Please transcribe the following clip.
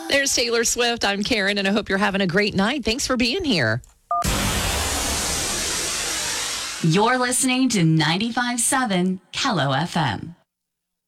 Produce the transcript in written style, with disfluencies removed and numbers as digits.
There's Taylor Swift. I'm Karen, and I hope you're having a great night. Thanks for being here. You're listening to 95.7 Kello FM.